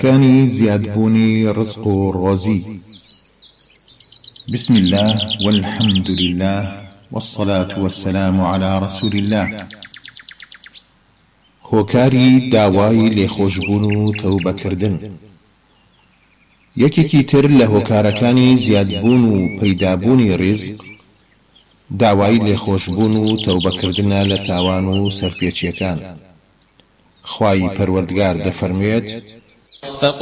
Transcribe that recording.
كاني زياد بوني رزق روزي. بسم الله والحمد لله والصلاة والسلام على رسول الله. هۆکاری داوای لێخۆشبوون و تەوبەکردن. یەکێکی تر لە هۆکارەکانی زیادبوون و پەیدابوونی ڕزق داوای لێخۆشبوون و تەوبەکردنە لە تاوان و سەرپێچیەکان. خوای پەروەردگار دەفەرموێت: